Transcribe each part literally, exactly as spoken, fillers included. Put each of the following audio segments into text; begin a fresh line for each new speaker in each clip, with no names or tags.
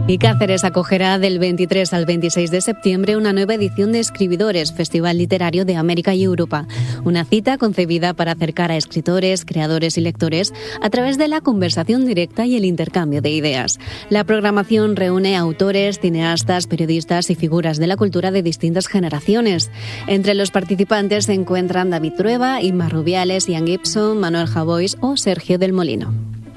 Y Cáceres acogerá del veintitrés al veintiséis de septiembre una nueva edición de Escribidores, Festival Literario de América y Europa. Una cita concebida para acercar a escritores, creadores y lectores a través de la conversación directa y el intercambio de ideas. La programación reúne autores, cineastas, periodistas y figuras de la cultura de distintas generaciones. Entre los participantes se encuentran David Trueba, Inma Rubiales, Ian Gibson, Manuel Javois o Sergio del Molino.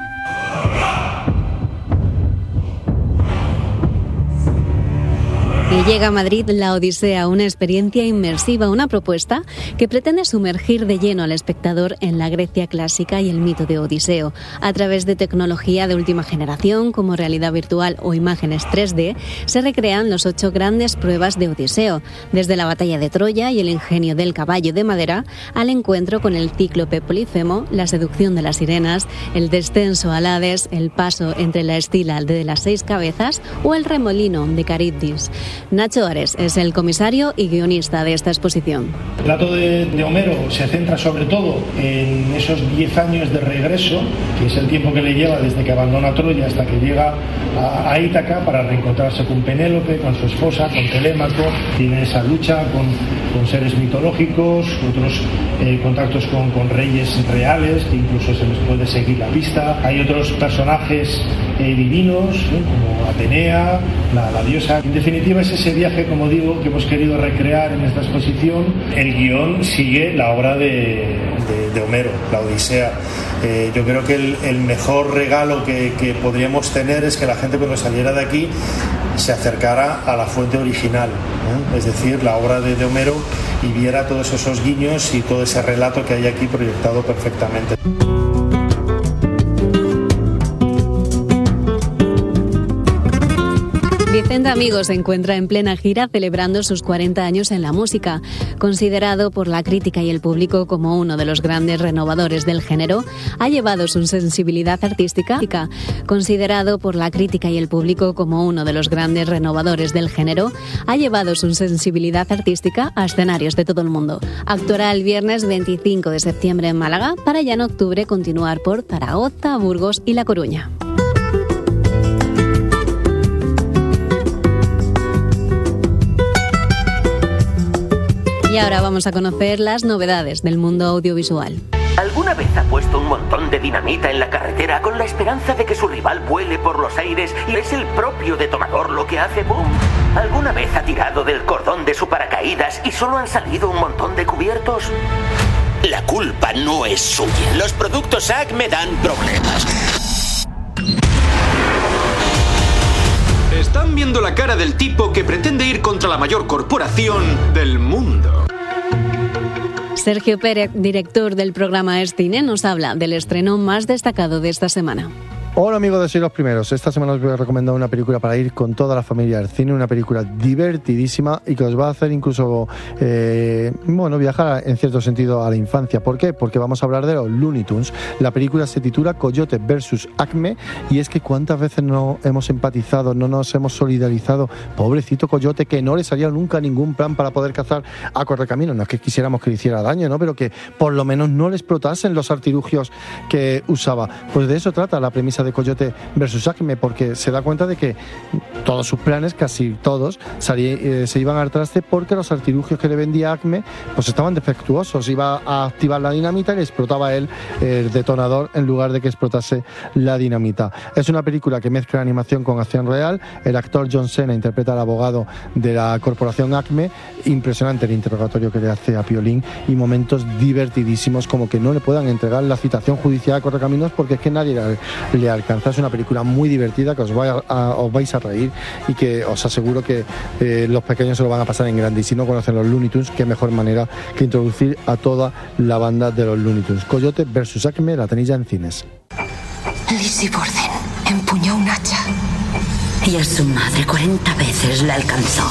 Y llega a Madrid La Odisea, una experiencia inmersiva, una propuesta que pretende sumergir de lleno al espectador en la Grecia clásica y el mito de Odiseo. A través de tecnología de última generación, como realidad virtual o imágenes tres D, se recrean las ocho grandes pruebas de Odiseo, desde la batalla de Troya y el ingenio del caballo de madera, al encuentro con el cíclope Polifemo, la seducción de las sirenas, el descenso al Hades, el paso entre la estila de las seis cabezas o el remolino de Carídis. Nacho Ares es el comisario y guionista de esta exposición.
El relato de, de Homero se centra sobre todo en esos diez años de regreso, que es el tiempo que le lleva desde que abandona Troya hasta que llega a, a Ítaca para reencontrarse con Penélope, con su esposa, con Telémaco. Tiene esa lucha con, con seres mitológicos, otros eh, contactos con, con reyes reales, que incluso se les puede seguir la pista. Hay otros personajes eh, divinos, ¿eh? como Atenea, la, la diosa. En definitiva, es ese viaje, como digo, que hemos querido recrear en esta exposición. El guión sigue la obra de, de, de Homero, la Odisea. Eh, yo creo que el, el mejor regalo que, que podríamos tener es que la gente, cuando saliera de aquí, se acercara a la fuente original, ¿eh? Es decir, la obra de, de Homero, y viera todos esos guiños y todo ese relato que hay aquí proyectado perfectamente.
Vicente Amigo se encuentra en plena gira celebrando sus cuarenta años en la música. Considerado por la crítica y el público como uno de los grandes renovadores del género, ha llevado su sensibilidad artística, considerado por la crítica y el público como uno de los grandes renovadores del género, ha llevado su sensibilidad artística a escenarios de todo el mundo. Actuará el viernes veinticinco de septiembre en Málaga, para ya en octubre continuar por Zaragoza, Burgos y La Coruña. Y ahora vamos a conocer las novedades del mundo audiovisual.
¿Alguna vez ha puesto un montón de dinamita en la carretera con la esperanza de que su rival vuele por los aires y es el propio detonador lo que hace boom? ¿Alguna vez ha tirado del cordón de su paracaídas y solo han salido un montón de cubiertos?
La culpa no es suya. Los productos Acme dan problemas.
Están viendo la cara del tipo que pretende ir contra la mayor corporación del mundo.
Sergio Pérez, director del programa Es Cine, nos habla del estreno más destacado de esta semana.
Hola amigos de Soy los Primeros, esta semana os voy a recomendar una película para ir con toda la familia al cine, una película divertidísima y que os va a hacer incluso, eh, bueno, viajar en cierto sentido a la infancia. ¿Por qué? Porque vamos a hablar de los Looney Tunes. La película se titula Coyote versus Acme y es que cuántas veces no hemos empatizado, no nos hemos solidarizado, pobrecito Coyote, que no le salía nunca ningún plan para poder cazar a Correcaminos. No es que quisiéramos que le hiciera daño, ¿no? Pero que por lo menos no le explotasen los artilugios que usaba. Pues de eso trata la premisa de Coyote versus Acme, porque se da cuenta de que todos sus planes, casi todos, salí, eh, se iban al traste porque los artilugios que le vendía Acme pues estaban defectuosos. Iba a activar la dinamita y le explotaba él el detonador en lugar de que explotase la dinamita. Es una película que mezcla animación con acción real. El actor John Cena interpreta al abogado de la corporación Acme. Impresionante el interrogatorio que le hace a Piolín y momentos divertidísimos, como que no le puedan entregar la citación judicial a Correcaminos porque es que nadie le, le alcanza. Es una película muy divertida que os, vaya a, os vais a reír y que os aseguro que eh, los pequeños se lo van a pasar en grande. Y si no conocen los Looney Tunes, qué mejor manera que introducir a toda la banda de los Looney Tunes. Coyote versus Acme, la tenéis ya en cines.
Lizzie Borden empuñó un hacha y a su madre cuarenta veces la alcanzó.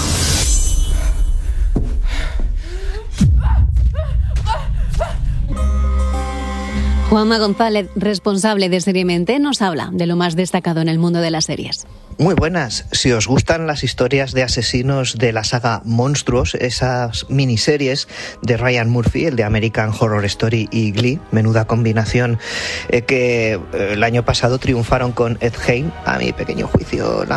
Juanma González, responsable de Seriamente, nos habla de lo más destacado en el mundo de las series.
Muy buenas. Si os gustan las historias de asesinos de la saga Monstruos, esas miniseries de Ryan Murphy, el de American Horror Story y Glee, menuda combinación, eh, que eh, el año pasado triunfaron con Ed Gein, a mi pequeño juicio, la